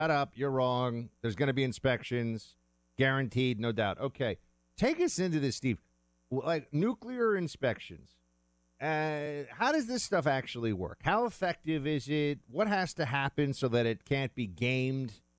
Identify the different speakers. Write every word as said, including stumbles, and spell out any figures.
Speaker 1: Shut up. You're wrong. There's going to be inspections. Guaranteed, no doubt. Okay. Take us into this, Steve. Like nuclear inspections. Uh, how does this stuff actually work? How effective is it? What has to happen so that it can't be gamed?